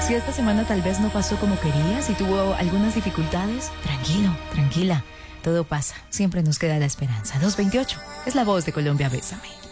Si esta semana tal vez no pasó como querías y tuvo algunas dificultades, tranquilo, tranquila. Todo pasa. Siempre nos queda la esperanza. 228 es la voz de Colombia. Bésame.